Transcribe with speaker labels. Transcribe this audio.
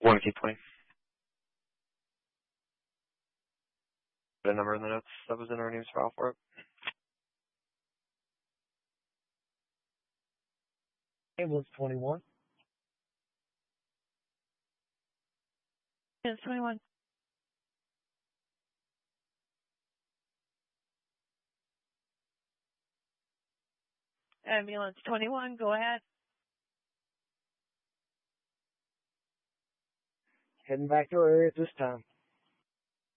Speaker 1: 1K20. The number in the notes that was in our names file for it.
Speaker 2: Ambulance 21.
Speaker 3: Ambulance 21. Ambulance 21, go ahead.
Speaker 2: Heading back to our area at this time.